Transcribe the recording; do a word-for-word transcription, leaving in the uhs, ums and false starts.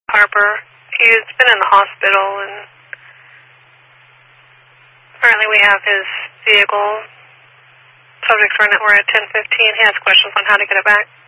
Harper. He's been in the hospital, and apparently we have his vehicle. Subjects are in it. We're at ten fifteen. He has questions on how to get it back.